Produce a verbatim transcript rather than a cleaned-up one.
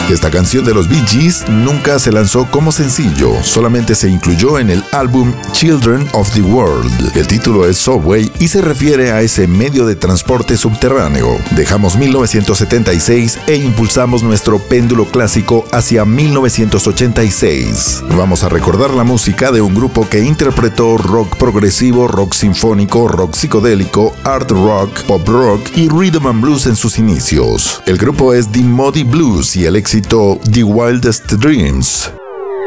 Esta canción de los Bee Gees nunca se lanzó como sencillo, solamente se incluyó en el álbum Children of the World. El título es Subway y se refiere a ese medio de transporte subterráneo. Dejamos mil novecientos setenta y seis e impulsamos nuestro péndulo clásico hacia mil novecientos ochenta y seis. Vamos a recordar la música de un grupo que interpretó rock progresivo, rock sinfónico, rock psicodélico, art rock, pop rock y rhythm and blues en sus inicios. El grupo es The Moody Blues y el éxito The Wildest Dreams.